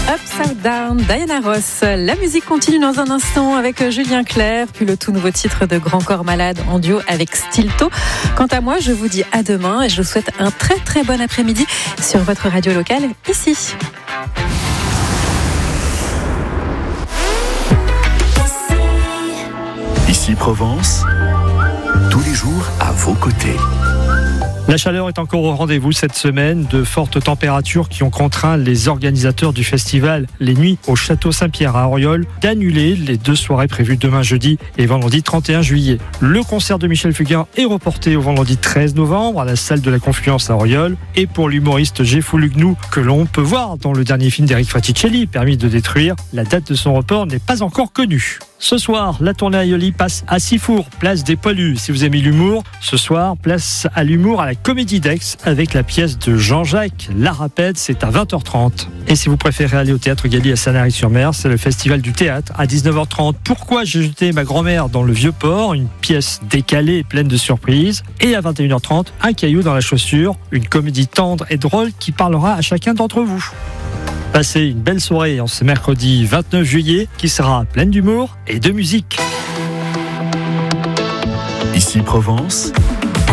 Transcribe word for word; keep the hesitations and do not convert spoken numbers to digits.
Upside Down, Diana Ross. La musique continue dans un instant avec Julien Clerc, puis le tout nouveau titre de Grand Corps Malade en duo avec Stilto. Quant à moi, je vous dis à demain et je vous souhaite un très très bon après-midi sur votre radio locale ici. Ici Provence, tous les jours à vos côtés. La chaleur est encore au rendez-vous cette semaine. De fortes températures qui ont contraint les organisateurs du festival Les Nuits au Château Saint-Pierre à Auriol d'annuler les deux soirées prévues demain jeudi et vendredi trente et un juillet. Le concert de Michel Fugain est reporté au vendredi treize novembre à la salle de la Confluence à Auriol. Et pour l'humoriste Jeff Lugnou, que l'on peut voir dans le dernier film d'Eric Fraticelli, Permis de détruire, la date de son report n'est pas encore connue. Ce soir, la tournée Aioli passe à Sifour, place des Poilus. Si vous aimez l'humour, ce soir, place à l'humour à la Comédie d'Aix avec la pièce de Jean-Jacques La Rapette, c'est à vingt heures trente. Et si vous préférez aller au Théâtre Galy à Sanary-sur-Mer, c'est le Festival du Théâtre à dix-neuf heures trente. Pourquoi j'ai jeté ma grand-mère dans le Vieux-Port, une pièce décalée et pleine de surprises. Et à vingt et une heures trente, Un caillou dans la chaussure, une comédie tendre et drôle qui parlera à chacun d'entre vous. Passez une belle soirée en ce mercredi vingt-neuf juillet qui sera pleine d'humour et de musique. Ici Provence,